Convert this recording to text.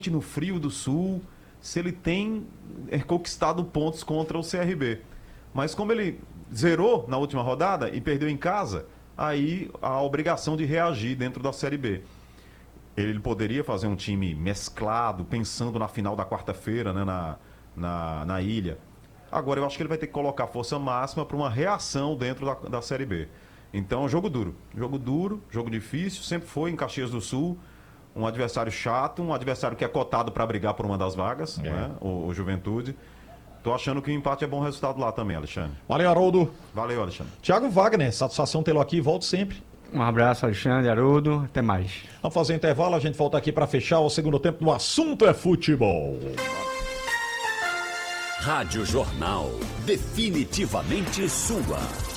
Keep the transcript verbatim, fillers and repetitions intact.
no frio do Sul, se ele tem é, conquistado pontos contra o C R B. Mas como ele zerou na última rodada e perdeu em casa, aí a obrigação de reagir dentro da Série B. Ele poderia fazer um time mesclado, pensando na final da quarta-feira, né, na, na, na ilha. Agora eu acho que ele vai ter que colocar força máxima para uma reação dentro da, da Série B. Então, jogo duro. Jogo duro, jogo difícil, sempre foi em Caxias do Sul. Um adversário chato, um adversário que é cotado para brigar por uma das vagas, é. né? o, o Juventude. Tô achando que o empate é bom resultado lá também, Alexandre. Valeu, Haroldo. Valeu, Alexandre. Thiago Wagner, satisfação tê-lo aqui, volte sempre. Um abraço, Alexandre, Haroldo, até mais. Vamos fazer um intervalo, a gente volta aqui para fechar o segundo tempo do Assunto é Futebol. Rádio Jornal, definitivamente sua.